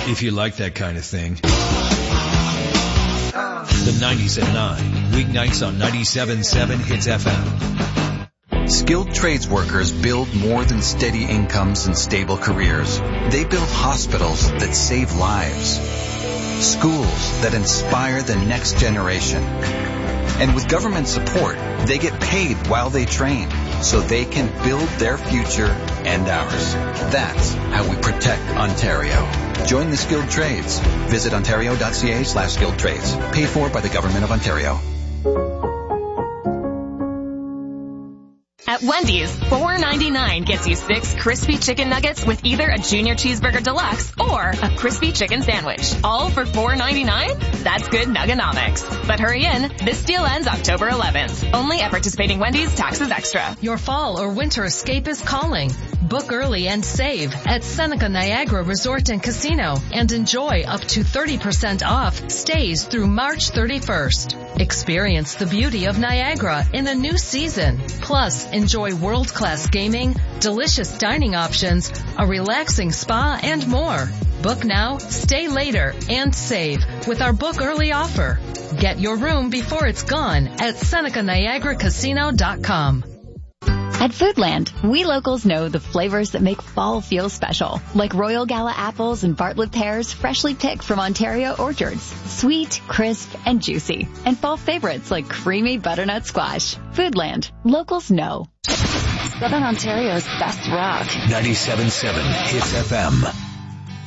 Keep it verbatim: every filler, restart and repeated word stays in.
if you like that kind of thing. The nineties at nine, weeknights on ninety-seven point seven Hits F M. Skilled trades workers build more than steady incomes and stable careers. They build hospitals that save lives, schools that inspire the next generation. And with government support, they get paid while they train, so they can build their future and ours. That's how we protect Ontario. Join the skilled trades. Visit ontario.ca slash skilled trades. Paid for by the Government of Ontario. At Wendy's, four ninety-nine gets you six crispy chicken nuggets with either a Junior Cheeseburger Deluxe or a crispy chicken sandwich. All for four ninety-nine? That's good nugganomics. But hurry in, this deal ends October eleventh. Only at participating Wendy's, taxes extra. Your fall or winter escape is calling. Book early and save at Seneca Niagara Resort and Casino and enjoy up to thirty percent off stays through March thirty-first. Experience the beauty of Niagara in a new season. Plus, enjoy world-class gaming, delicious dining options, a relaxing spa, and more. Book now, stay later, and save with our book early offer. Get your room before it's gone at Seneca Niagara Casino dot com. At Foodland, we locals know the flavors that make fall feel special, like Royal Gala apples and Bartlett pears freshly picked from Ontario orchards. Sweet, crisp, and juicy. And fall favorites like creamy butternut squash. Foodland, locals know. Southern Ontario's best rock. ninety-seven point seven Hits F M.